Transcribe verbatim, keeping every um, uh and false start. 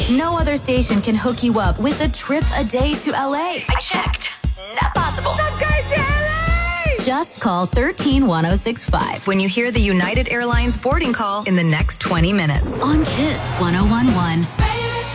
No other station can hook you up with a trip a day to L A. I checked. Not possible. I'm going to L A! Just call one three one zero six five when you hear the United Airlines boarding call in the next twenty minutes. on Kiss one oh one one.